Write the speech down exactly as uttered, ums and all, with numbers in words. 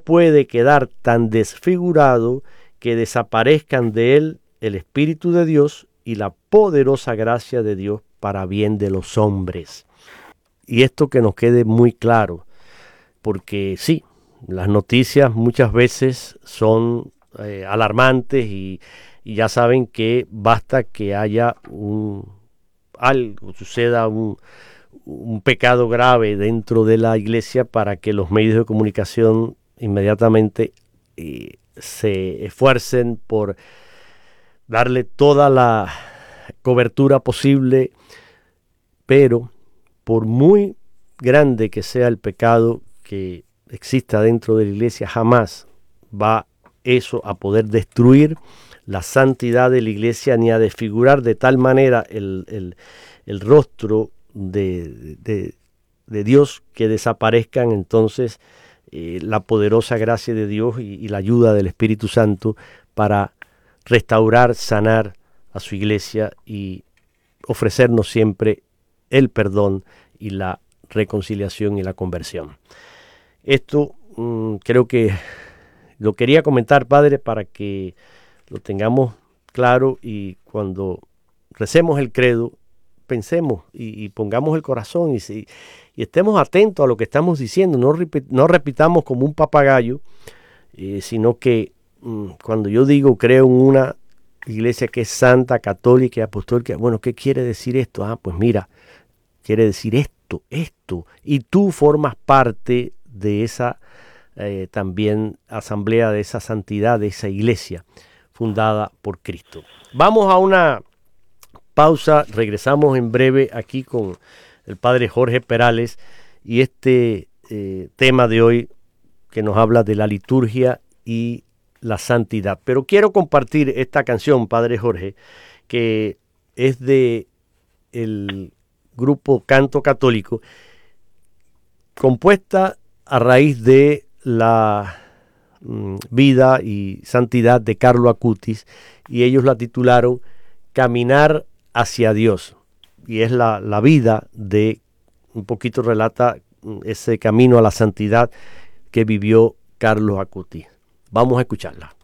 puede quedar tan desfigurado que desaparezcan de él el Espíritu de Dios y la poderosa gracia de Dios para bien de los hombres. Y esto que nos quede muy claro, porque sí, las noticias muchas veces son eh, alarmantes y, y ya saben que basta que haya un, algo, suceda un, un pecado grave dentro de la iglesia para que los medios de comunicación inmediatamente eh, se esfuercen por darle toda la cobertura posible, pero por muy grande que sea el pecado que exista dentro de la iglesia, jamás va eso a poder destruir la santidad de la iglesia ni a desfigurar de tal manera el, el, el rostro de, de, de Dios que desaparezcan entonces eh, la poderosa gracia de Dios y, y la ayuda del Espíritu Santo para restaurar, sanar a su iglesia y ofrecernos siempre el perdón y la reconciliación y la conversión. Esto mmm, creo que lo quería comentar, Padre, para que lo tengamos claro y cuando recemos el credo, pensemos y, y pongamos el corazón y, si, y estemos atentos a lo que estamos diciendo, no, repit, no repitamos como un papagayo, eh, sino que mmm, cuando yo digo creo en una iglesia que es santa, católica y apostólica, bueno, ¿qué quiere decir esto? Ah, pues mira, quiere decir esto, esto, y tú formas parte de esa eh, también asamblea, de esa santidad, de esa iglesia fundada por Cristo. Vamos a una pausa, regresamos en breve aquí con el Padre Jorge Perales y este eh, tema de hoy que nos habla de la liturgia y la santidad. Pero quiero compartir esta canción, Padre Jorge, que es de el grupo Canto Católico, compuesta a raíz de la mm, vida y santidad de Carlo Acutis, y ellos la titularon Caminar hacia Dios, y es la, la vida de, un poquito relata ese camino a la santidad que vivió Carlo Acutis. Vamos a escucharla.